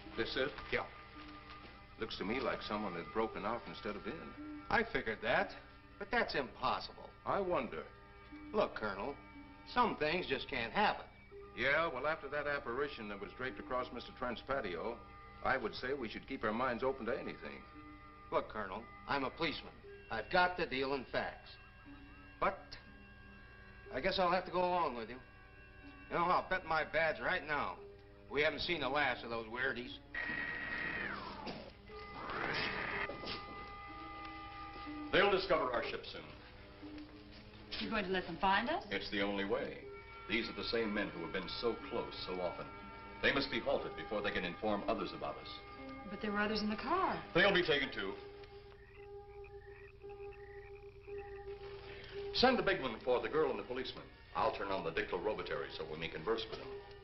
This it? Yeah. Looks to me like someone had broken out instead of in. I figured that, but that's impossible. I wonder. Look, Colonel, some things just can't happen. Yeah, well, after that apparition that was draped across Mr. Trent's patio, I would say we should keep our minds open to anything. Look, Colonel, I'm a policeman. I've got to deal in facts. But I guess I'll have to go along with you. You know, I'll bet my badge right now we haven't seen the last of those weirdies. They'll discover our ship soon. You're going to let them find us? It's the only way. These are the same men who have been so close so often. They must be halted before they can inform others about us. But there were others in the car. They'll be taken too. Send the big one for the girl and the policeman. I'll turn on the dictylrobotary so we may converse with them.